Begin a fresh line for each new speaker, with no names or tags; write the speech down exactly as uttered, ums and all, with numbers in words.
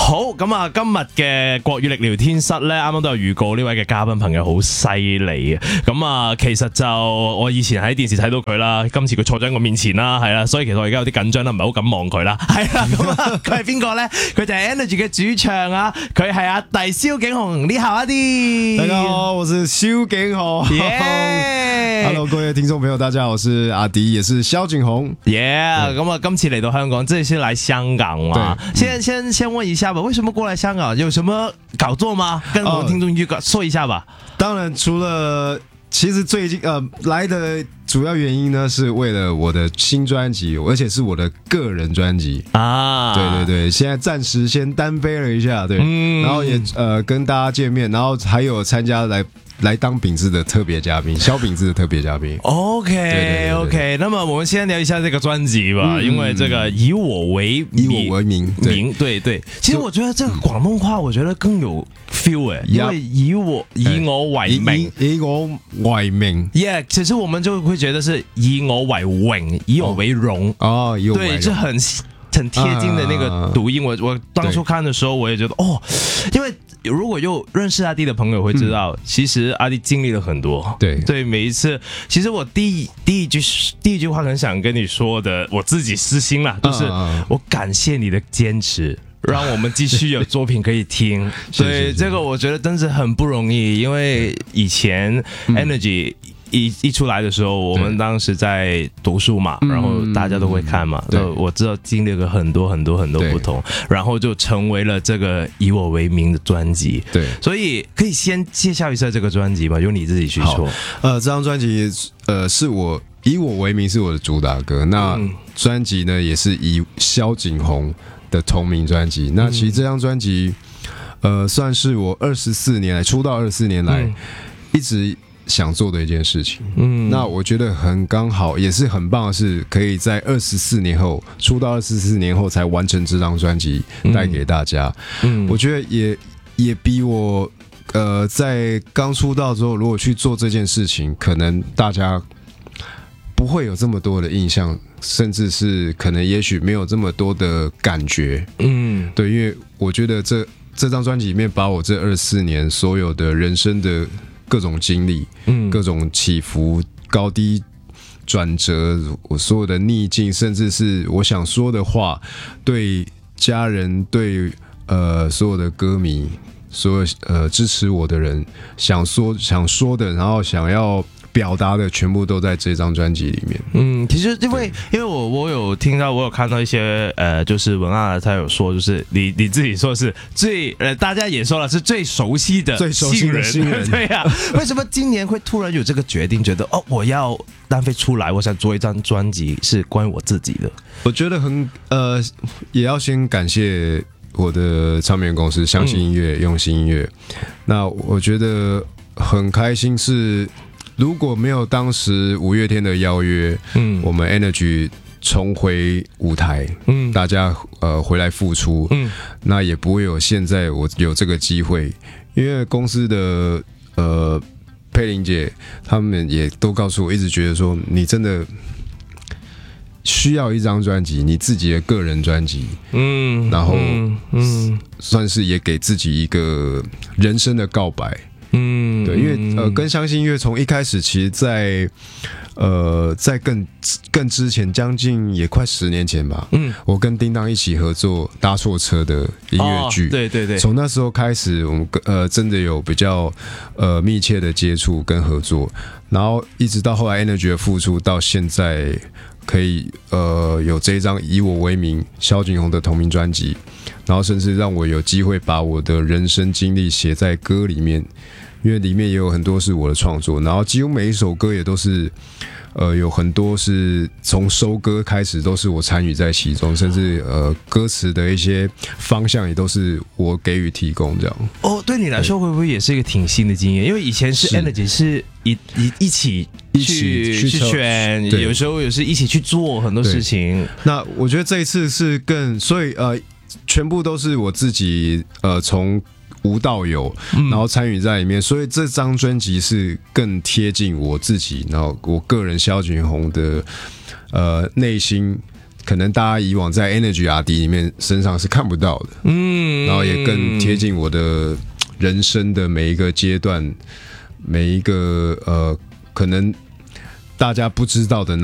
好咁啊！今日嘅國語力聊天室咧，啱啱都有預告呢位嘅嘉賓朋友好犀利啊！咁啊，其實就我以前喺電視睇到佢啦，今次佢坐咗喺我面前啦，係啦，所以其實我而家有啲緊張啦，唔係好敢望佢啦，係啦。咁啊，佢係邊個咧？佢就係 Energy 嘅主唱啊！佢係阿弟蕭景鴻，你好阿弟。
大家好，我是蕭景鴻。
Yeah!
Hello， 各位聽眾朋友，大家好，我是阿迪，也是蕭景鴻。
Yeah， 咁啊，今次嚟到香港，這是來香港嘛？先先先問一下吧，為什麼過來香港？有什麼搞作嗎？跟我們聽眾預告說一下吧。
當然，除了其實最近呃來的主要原因呢，是為了我的新專輯，而且是我的個人專輯啊。對對對，現在暫時先單飛了一下，對，嗯、然後也呃跟大家見面，然後還有參加來。來當秉志的特別嘉賓，蕭秉志的特別嘉賓。
OK
對對對對
OK， 那麼我們先聊一下這個專輯吧，嗯、因為這個以我為
以我為名，
名對 對, 對。其實我覺得這個廣東話，我覺得更有 feel 誒，因為以我以我為名，
以, 以我為名
，Yeah， 其實我們就會覺得是以我為榮，以我為榮
哦，以我為榮，
對，就很很貼近的那個讀音。我我當初看的時候，我也覺得哦，因為。如果有認識阿弟的朋友會知道，嗯、其實阿弟經歷了很多。對對，每一次，其實我第一第一句第一句話很想跟你說的，我自己私心啦，就是我感謝你的堅持，讓我們繼續有作品可以聽。所以這個我覺得真是很不容易，因為以前 Energy、嗯。一一出來的時候，我們當時在讀書嘛，然後大家都會看嘛，嗯、我知道經歷了很多很多很多不同，然後就成為了這個以我為名的專輯。對，所以可以先介紹一下這個專輯嘛，由你自己去說。
呃，這張專輯呃是我以我為名是我的主打歌，那專輯呢也是以蕭景鴻的同名專輯。那其實這張專輯呃算是我二十四年來出道二十四年來、嗯、一直想做的一件事情，嗯，那我覺得很剛好，也是很棒的是，可以在二十四年後出道，二十四年後才完成這張專輯，帶給大家。嗯，我覺得也也比我呃在剛出道之後，如果去做這件事情，可能大家不會有這麼多的印象，甚至是可能也許沒有這麼多的感覺。嗯，對，因為我覺得這這張專輯裡面把我這二十四年所有的人生的各種經歷，嗯，各種起伏、高低轉折，我所有的逆境，甚至是我想說的話，對家人、對呃所有的歌迷、所有呃支持我的人，想說想說的，然後想要表達的，全部都在這張專輯裡面。
嗯，其實因為因為我我有聽到，我有看到一些呃，就是文案，他有說，就是你你自己說是最呃，大家也說了是最熟悉的
最熟悉的新人，
對呀、啊。為什麼今年會突然有這個決定，覺得哦，我要單飛出來，我想做一張專輯是關於我自己的？
我覺得很呃，也要先感謝我的唱片公司相信音樂、嗯、用心音樂。那我覺得很開心是。如果沒有當時五月天的邀約，嗯，我們 Energy 重回舞台，嗯，大家呃回來復出，嗯，那也不會有現在我有這個機會，因為公司的呃佩玲姐他們也都告訴我，一直覺得說你真的需要一張專輯，你自己的個人專輯，嗯，然後嗯，算是也給自己一個人生的告白。嗯，對，因為呃，跟相信音樂從一開始，其實在呃，在更更之前，將近也快十年前吧。嗯，我跟叮當一起合作《搭錯車》的音樂劇，哦，對對對。從那時候開始，我們呃真的有比較呃密切的接觸跟合作，然後一直到後來 Energy 的復出，到現在可以呃有這一張以我為名蕭景鴻的同名專輯，然後甚至讓我有機會把我的人生經歷寫在歌裡面。因為裡面也有很多是我的創作，然後幾乎每一首歌也都是，呃，有很多是從收歌開始都是我參與在其中，甚至呃歌詞的一些方向也都是我給予提供這樣。哦，
對你來說會不會也是一個挺新的經驗？因為以前是 Energy 是一一一起去一起去選，有時候也是一起去做很多事情。
那我覺得這一次是更，所以呃，全部都是我自己呃從。無到有，然後參與在裡面，所以這張專輯是更貼近我自己，然後我個人蕭景鴻的呃內心可能大家以往在 Energy R D 里面身上是看不到的，嗯，然后也更贴近我的人生的每一个阶段，每一个呃，可能大家不知道的